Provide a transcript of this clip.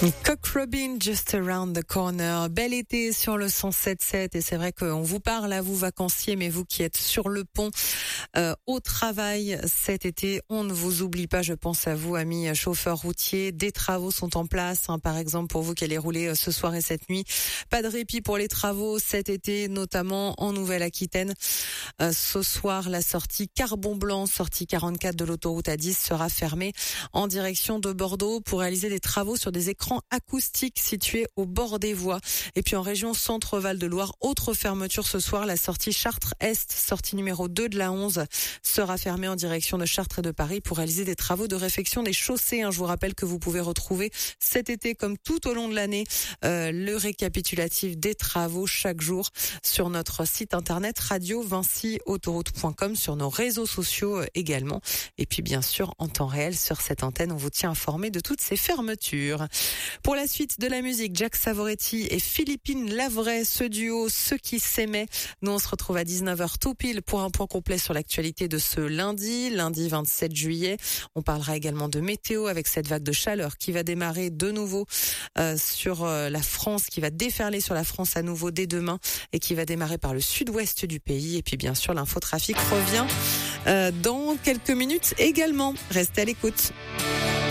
Cock Robin, Just Around the Corner. Bel été sur le 107.7 et c'est vrai qu'on vous parle à vous vacanciers, mais vous qui êtes sur le pont au travail cet été, on ne vous oublie pas. Je pense à vous, amis chauffeurs routiers. Des travaux sont en place, par exemple pour vous qui allez rouler ce soir et cette nuit. Pas de répit pour les travaux cet été, notamment en Nouvelle-Aquitaine. Ce soir, la sortie Carbon Blanc, sortie 44 de l'autoroute A10 sera fermée en direction de Bordeaux pour réaliser des travaux sur des écrans acoustiques situés au bord des voies. Et puis en région Centre-Val de Loire, autre fermeture ce soir, la sortie Chartres-Est, sortie numéro 2 de la 11, sera fermée en direction de Chartres et de Paris pour réaliser des travaux de réfection des chaussées. Je vous rappelle que vous pouvez retrouver cet été, comme tout au long de l'année, le récapitulatif des travaux chaque jour sur notre site internet radio-vinci-autoroute.com, sur nos réseaux sociaux également. Et puis bien sûr, en temps réel sur cette antenne, on vous tient informé de toutes ces fermetures. Pour la suite de la musique, Jack Savoretti et Philippine Lavray, ce duo, ceux qui s'aimaient. Nous, on se retrouve à 19h tout pile pour un point complet sur l'actualité de ce lundi 27 juillet. On parlera également de météo avec cette vague de chaleur qui va démarrer de nouveau sur la France, qui va déferler sur la France à nouveau dès demain et qui va démarrer par le sud-ouest du pays. Et puis bien sûr, l'infotrafic revient dans quelques minutes également. Restez à l'écoute.